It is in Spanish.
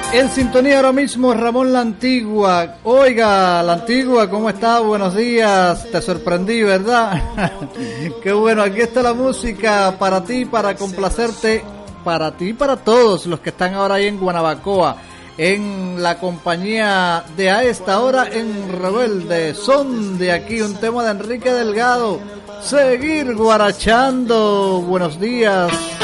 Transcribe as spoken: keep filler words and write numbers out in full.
En sintonía ahora mismo Ramón La Antigua. Oiga, La Antigua, ¿cómo está? Buenos días. Te sorprendí, ¿verdad? Qué bueno, aquí está la música para ti, para complacerte, para ti y para todos los que están ahora ahí en Guanabacoa, en la compañía de A Esta Hora en Rebelde. Son de aquí un tema de Enrique Delgado. Seguir guarachando. Buenos días.